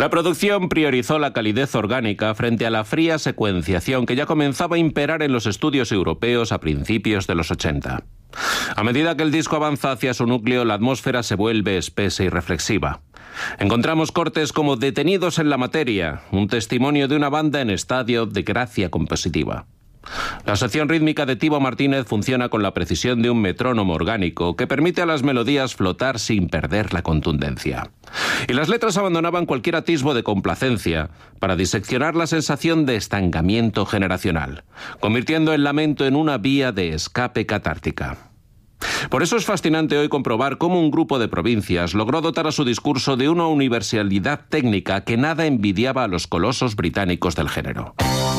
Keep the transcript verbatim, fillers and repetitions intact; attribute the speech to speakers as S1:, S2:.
S1: La producción priorizó la calidez orgánica frente a la fría secuenciación que ya comenzaba a imperar en los estudios europeos a principios de los ochenta. A medida que el disco avanza hacia su núcleo, la atmósfera se vuelve espesa y reflexiva. Encontramos cortes como Detenidos en la materia, un testimonio de una banda en estadio de gracia compositiva. La sección rítmica de Tibo Martínez funciona con la precisión de un metrónomo orgánico que permite a las melodías flotar sin perder la contundencia. Y las letras abandonaban cualquier atisbo de complacencia para diseccionar la sensación de estancamiento generacional, convirtiendo el lamento en una vía de escape catártica. Por eso es fascinante hoy comprobar cómo un grupo de provincias logró dotar a su discurso de una universalidad técnica que nada envidiaba a los colosos británicos del género.